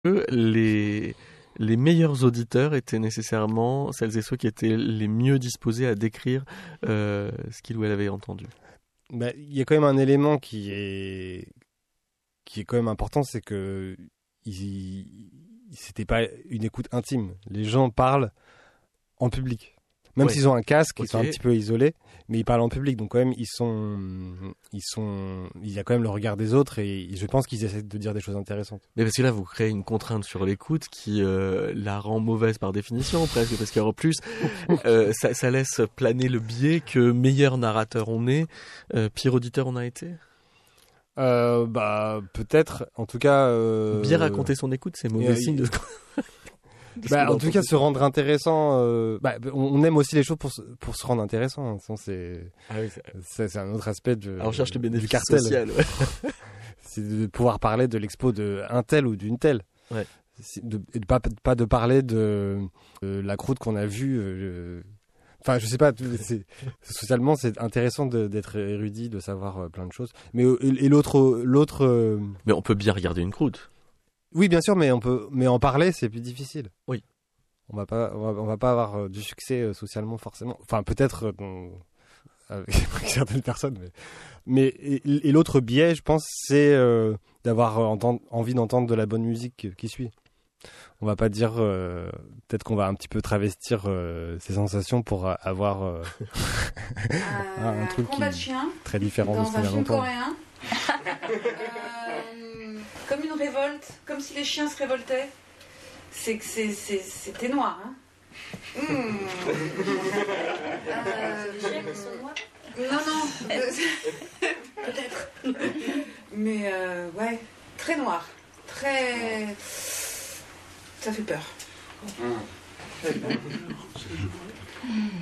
Les meilleurs auditeurs étaient nécessairement celles et ceux qui étaient les mieux disposés à décrire ce qu'il ou elle avait entendu. Il y a quand même un élément qui est quand même important, c'est que c'était pas une écoute intime. Les gens parlent en public. Même s'ils ont un casque, ils sont un petit peu isolés, mais ils parlent en public. Donc quand même, il y a quand même le regard des autres et je pense qu'ils essaient de dire des choses intéressantes. Mais parce que là, vous créez une contrainte sur l'écoute qui la rend mauvaise par définition presque, parce qu'en plus, ça laisse planer le biais que meilleur narrateur on est, pire auditeur on a été. Peut-être. En tout cas, bien raconter son écoute, c'est mauvais signe de. En tout cas, se rendre intéressant. On aime aussi les choses pour se rendre intéressant. C'est un autre aspect on cherche le bénéfice du cartel. Social, ouais. C'est de pouvoir parler de l'expo d'un tel ou d'une telle. Ouais. Et pas de parler de la croûte qu'on a vue. Enfin, je sais pas. Socialement, c'est intéressant d'être érudit, de savoir plein de choses. Mais l'autre. Mais on peut bien regarder une croûte. Oui, bien sûr, mais en parler, c'est plus difficile. Oui. On va pas avoir du succès socialement forcément. Enfin, peut-être avec certaines personnes, mais l'autre biais, je pense, c'est d'avoir envie d'entendre de la bonne musique qui suit. On va pas dire peut-être qu'on va un petit peu travestir ses sensations pour avoir un truc qui est très différent de ce qu'on a longtemps. Coréen. Comme une révolte, comme si les chiens se révoltaient. C'était noir, hein. Les chiens qui sont noirs ? Non. Peut-être. Mais ouais, très noir. Très. Ça fait peur.